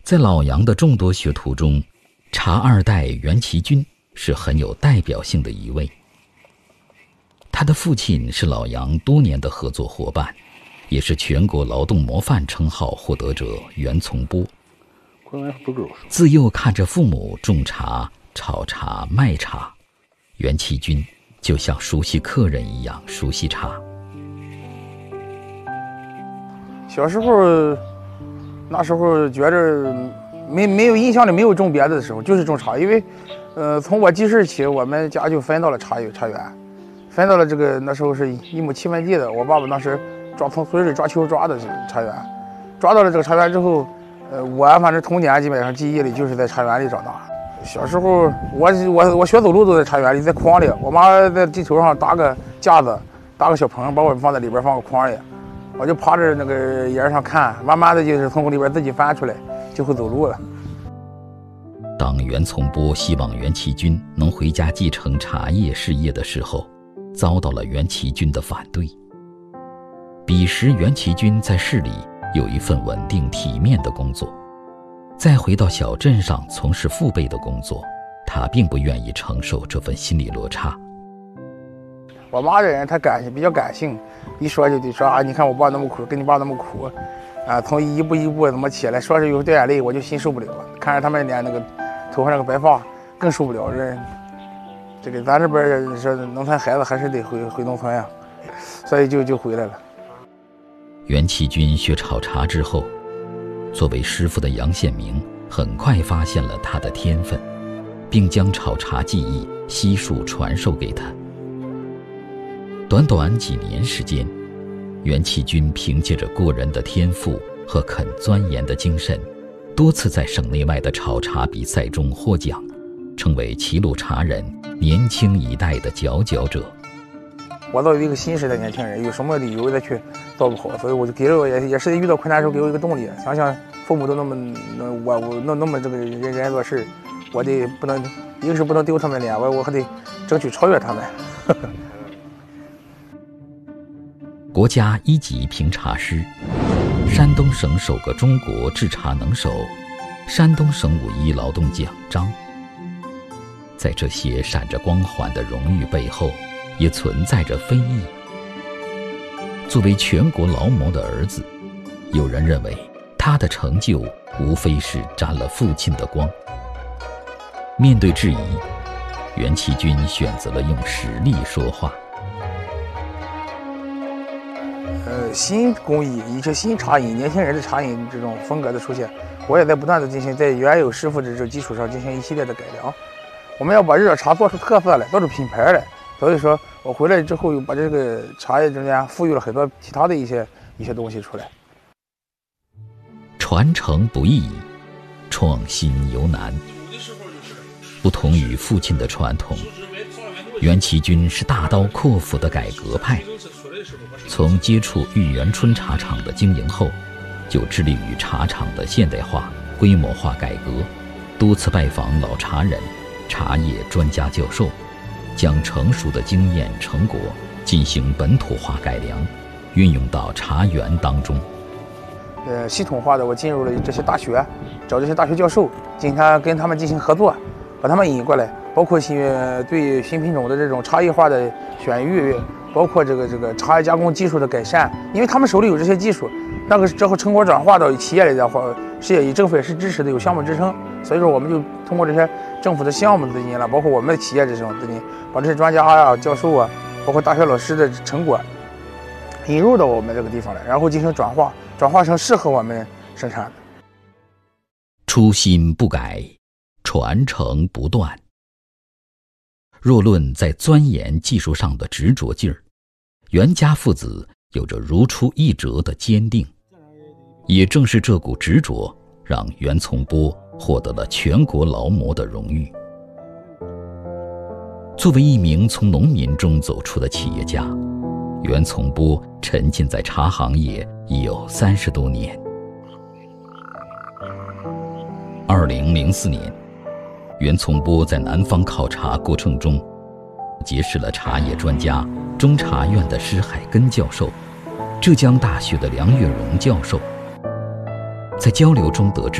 在老杨的众多学徒中，茶二代袁其军是很有代表性的一位。他的父亲是老杨多年的合作伙伴，也是全国劳动模范称号获得者袁从波。自幼看着父母种茶、炒茶、卖茶，袁其军就像熟悉客人一样熟悉茶。 小时候，那时候觉着没有印象里没有种别的时候，就是种茶。因为，从我记事起，我们家就分到了茶园，分到了这个那时候是1亩7分地的。我爸爸当时从水里抓球抓的茶园，抓到了这个茶园之后，我反正童年基本上记忆里就是在茶园里长大。小时候我学走路都在茶园里，在筐里，我妈在地头上搭个架子，搭个小棚，把我放在里边放个筐里。我就趴着那个沿上看，慢慢的就是从里边自己翻出来，就会走路了。 当袁从波希望袁其军能回家继承茶叶事业的时候，遭到了袁其军的反对。彼时袁其军在市里有一份稳定体面的工作，再回到小镇上从事父辈的工作，他并不愿意承受这份心理落差。 我妈这人她比较感性，一说就得说啊，你看我爸那么苦，跟你爸那么苦，啊，从一步一步怎么起来，说是有掉眼泪，我就心受不了。看着他们脸那个头上那个白发，更受不了。这个咱这边说农村孩子还是得回农村呀，所以就回来了。 袁其军学炒茶之后，作为师傅的杨宪明很快发现了他的天分，并将炒茶技艺悉数传授给他。短短几年时间，袁其军凭借着过人的天赋和肯钻研的精神，多次在省内外的炒茶比赛中获奖，成为齐鲁茶人年轻一代的佼佼者。 我作为一个新时代年轻人，有什么理由再去做不好？所以我就给了我也是遇到困难的时候给我一个动力。想想父母都那么我那么这个人做事，我得不能一个是不能丢他们脸，我还得争取超越他们。 国家1级评茶师，山东省首个中国制茶能手，山东省5·1劳动奖章。在这些闪着光环的荣誉背后，也存在着非议。作为全国劳模的儿子，有人认为他的成就无非是沾了父亲的光。面对质疑，袁其军选择了用实力说话。 新工艺，一些新茶饮，年轻人的茶饮这种风格的出现，我也在不断的进行在原有师傅的这种基础上进行一系列的改良。我们要把热茶做出特色来，做出品牌来。所以说我回来之后，又把这个茶叶中间赋予了很多其他的一些东西出来。 传承不易，创新尤难。不同于父亲的传统，袁其军是大刀阔斧的改革派。从接触玉园春茶厂的经营后，就致力于茶厂的现代化、规模化改革，多次拜访老茶人、茶叶专家教授，将成熟的经验成果进行本土化改良，运用到茶园当中。 系统化的我进入了这些大学，找这些大学教授，跟他们进行合作，把他们引过来，包括对新品种的这种差异化的选育，包括这个茶叶加工技术的改善，因为他们手里有这些技术，那个之后成果转化到企业里的话，是以政府也是支持的，有项目支撑，所以说我们就通过这些政府的项目资金了，包括我们的企业这种资金，把这些专家啊、教授啊，包括大学老师的成果引入到我们这个地方来，然后进行转化成适合我们生产的。 初心不改，传承不断。若论在钻研技术上的执着劲儿，袁家父子有着如出一辙的坚定。也正是这股执着，让袁从波获得了全国劳模的荣誉。作为一名从农民中走出的企业家，袁从波沉浸在茶行业已有30多年。2004年，袁从波在南方考察过程中，结识了茶叶专家中茶院的施海根教授、浙江大学的梁月荣教授。在交流中得知，